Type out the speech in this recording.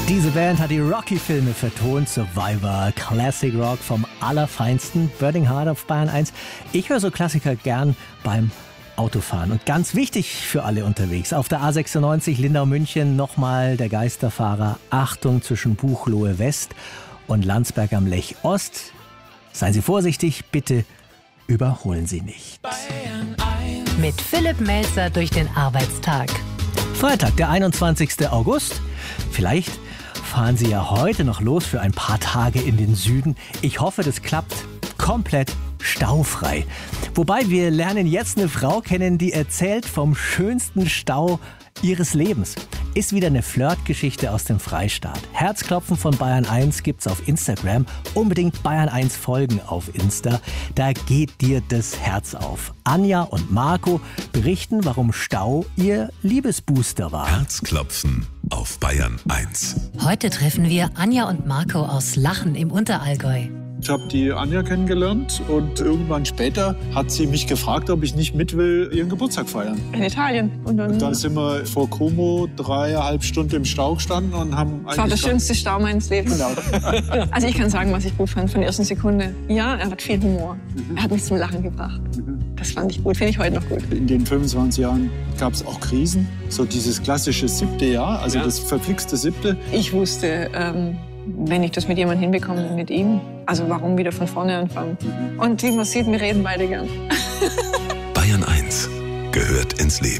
Diese Band hat die Rocky-Filme vertont, Survivor, Classic Rock vom Allerfeinsten, Burning Heart auf Bayern 1. Ich höre so Klassiker gern beim Autofahren. Und ganz wichtig für alle unterwegs, auf der A96 Lindau-München nochmal der Geisterfahrer. Achtung zwischen Buchloe West und Landsberg am Lech Ost. Seien Sie vorsichtig, bitte überholen Sie nicht. Mit Philipp Melzer durch den Arbeitstag. Freitag, der 21. August. Vielleicht fahren Sie ja heute noch los für ein paar Tage in den Süden. Ich hoffe, das klappt komplett staufrei. Wobei wir lernen jetzt eine Frau kennen, die erzählt vom schönsten Stau ihres Lebens. Ist wieder eine Flirtgeschichte aus dem Freistaat. Herzklopfen von Bayern 1 gibt's auf Instagram. Unbedingt Bayern 1 folgen auf Insta. Da geht dir das Herz auf. Anja und Marco berichten, warum Stau ihr Liebesbooster war. Herzklopfen auf Bayern 1. Heute treffen wir Anja und Marco aus Lachen im Unterallgäu. Ich habe die Anja kennengelernt und irgendwann später hat sie mich gefragt, ob ich nicht mit will, ihren Geburtstag feiern. In Italien. Und Dann sind wir vor Como 3,5 Stunden im Stau gestanden und haben das war der schönste Stau meines Lebens. Genau. Also ich kann sagen, was ich gut fand von der ersten Sekunde. Ja, er hat viel Humor. Er hat mich zum Lachen gebracht. Das fand ich gut, finde ich heute noch gut. In den 25 Jahren gab es auch Krisen. So dieses klassische 7. Jahr, also das verflixte 7. Ich wusste, wenn ich das mit jemandem hinbekomme, mit ihm, also warum wieder von vorne anfangen. Und wie man sieht, wir reden beide gern. Bayern 1 gehört ins Leben.